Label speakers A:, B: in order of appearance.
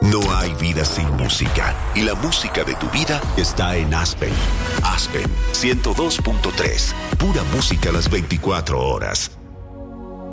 A: No hay vida sin música, y la música de tu vida está en Aspen. Aspen 102.3, pura música las 24 horas.